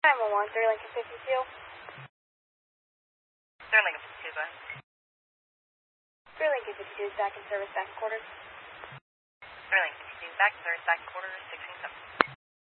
911, 3 Lincoln 52. 3 Lincoln 52, go ahead. 3 Lincoln 52 is back in service, back in quarters. 3 Lincoln 52, back in service, back in quarters, 16-7.